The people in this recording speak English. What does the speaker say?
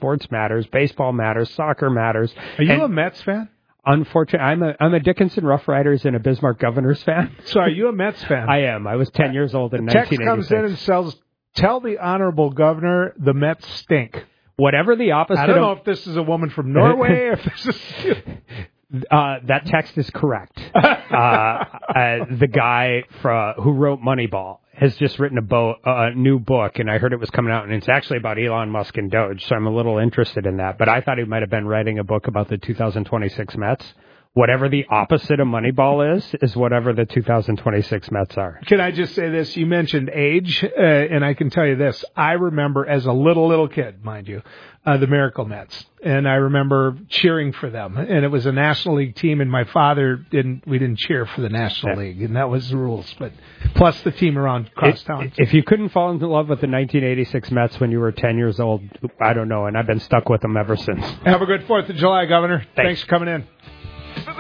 sports matters, baseball matters, soccer matters. Are you a Mets fan? Unfortunately, I'm a Dickinson Rough Riders and a Bismarck Governors fan. So are you a Mets fan? I am. I was 10 years old in 1986. Text comes in and says, tell the honorable governor the Mets stink. Whatever the opposite. I don't know if this is a woman from Norway or if this is... That text is correct. The guy who wrote Moneyball has just written a new book, and I heard it was coming out, and it's actually about Elon Musk and Doge, so I'm a little interested in that. But I thought he might have been writing a book about the 2026 Mets. Whatever the opposite of Moneyball is whatever the 2026 Mets are. Can I just say this? You mentioned age, and I can tell you this. I remember as a little kid, mind you, the Miracle Mets. And I remember cheering for them. And it was a National League team, and my father we didn't cheer for the National League, and that was the rules. But plus the team around across town. If you couldn't fall in love with the 1986 Mets when you were 10 years old, I don't know, and I've been stuck with them ever since. Have a good 4th of July, Governor. Thanks for coming in.